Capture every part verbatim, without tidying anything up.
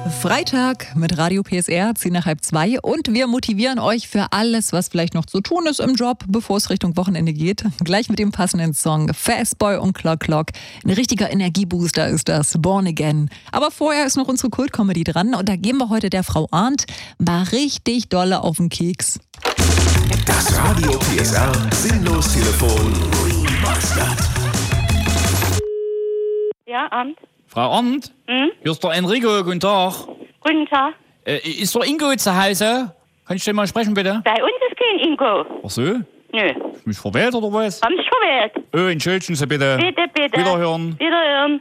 Freitag mit Radio P S R, zehn nach halb zwei. Und wir motivieren euch für alles, was vielleicht noch zu tun ist im Job, bevor es Richtung Wochenende geht. Gleich mit dem passenden Song Fastboy und Clock Clock. Ein richtiger Energiebooster ist das, Born Again. Aber vorher ist noch unsere Kult-Comedy dran. Und da geben wir heute der Frau Arndt mal richtig dolle auf den Keks. Das Radio P S R Sinnlos-Telefon Remastered. Ja, Arndt. Frau Arndt? Hm? Hier ist der Enrico, guten Tag. Guten Tag. Äh, ist der Ingo zu Hause? Kann ich den mal sprechen, bitte? Bei uns ist kein Ingo. Ach so? Nö. Ist mich verwählt oder was? Haben Sie verwählt? Oh, entschuldigen Sie bitte. Bitte, bitte. Wiederhören. Wiederhören.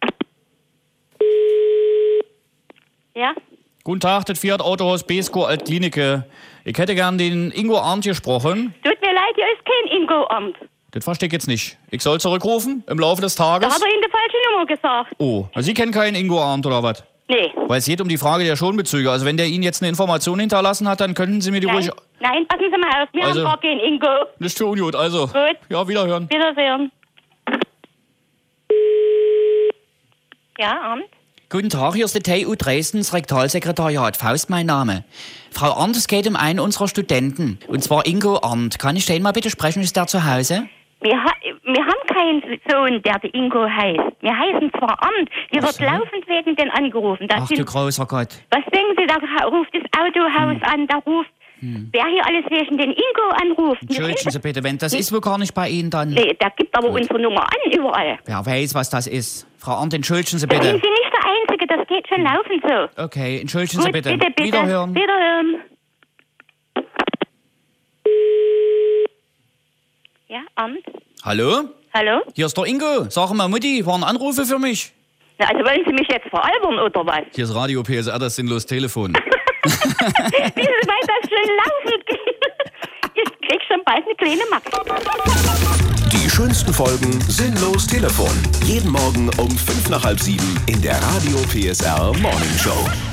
Ja? Guten Tag, das Fiat Autohaus B-Score Altklinike. Ich hätte gern den Ingo Arndt gesprochen. Tut mir leid, hier ist kein Ingo, Arndt. Das verstehe ich jetzt nicht. Ich soll zurückrufen im Laufe des Da Tages? hat er Ihnen die falsche Nummer gesagt. Oh, also Sie kennen keinen Ingo Arndt oder was? Nee. Weil es geht um die Frage der Schonbezüge. Also wenn der Ihnen jetzt eine Information hinterlassen hat, dann könnten Sie mir die Nein, ruhig... nein, passen Sie mal auf. Wir Also- haben gar keinen Ingo. Nicht für ungut, also. Gut. Ja, wiederhören. Wiedersehen. Ja, Arndt? Guten Tag, hier ist der T U Dresdens Rektalsekretariat. Faust mein Name. Frau Arndt, es geht um einen unserer Studenten. Und zwar Ingo Arndt. Kann ich den mal bitte sprechen? Ist der zu Hause? Wir, ha wir haben keinen Sohn, der der Ingo heißt. Wir heißen zwar Arndt. Hier Ach wird so. laufend wegen den angerufen. Das Ach du sind, großer Gott. was denken Sie, da ruft das Autohaus Hm. an, da ruft, wer hier alles wegen den Ingo anruft. Wir Entschuldigen reden- Sie bitte, wenn das ist wohl gar nicht bei Ihnen, dann... Nee, da gibt aber unsere Nummer an, überall. Wer weiß, was das ist. Frau Arndt, entschuldigen Sie Da sind bitte. Sie nicht der Einzige, das geht schon laufend so. Okay, entschuldigen Sie Gut, bitte. bitte, bitte. Wiederhören. Wiederhören. Ja, Arndt? Hallo? Hallo? Hier ist der Ingo. Sag mal, Mutti, waren Anrufe für mich? Na, also wollen Sie mich jetzt veralbern, oder was? Hier ist Radio P S R, das sinnlos Telefon. Wie weil das schon laufend geht. Ich krieg schon bald eine kleine Macke. Die schönsten Folgen Sinnlos Telefon. Jeden Morgen um fünf nach halb sieben in der Radio P S R Morning Show.